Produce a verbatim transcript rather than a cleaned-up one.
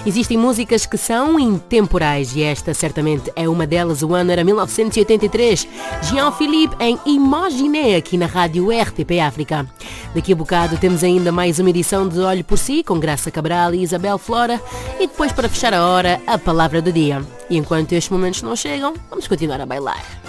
Existem músicas que são intemporais e esta certamente é uma delas. O ano era mil novecentos e oitenta e três. Jean-Philippe em Imagine, aqui na rádio R T P África. Daqui a bocado temos ainda mais uma edição de Olho por Si com Graça Cabral e Isabel Flora e depois, para fechar a hora, a palavra do dia. E enquanto estes momentos não chegam, vamos continuar a bailar.